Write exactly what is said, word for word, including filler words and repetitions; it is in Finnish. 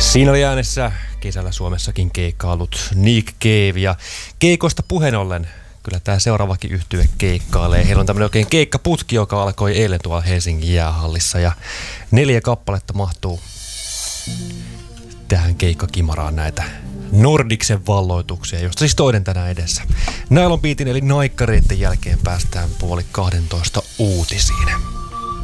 Siinä oli äänessä kesällä Suomessakin keikkaillut Nick Cave, ja keikoista puheen ollen kyllä tämä seuraavakin yhtye keikkailee. Heillä on tämmöinen oikein keikkaputki, joka alkoi eilen tuolla Helsingin jäähallissa, ja neljä kappaletta mahtuu tähän keikkakimaraan näitä Nordicsen valloituksia, josta siis toinen tänään edessä. Nylon Beatin eli Naikkareitten jälkeen päästään puoli kahdentoista uutisiin.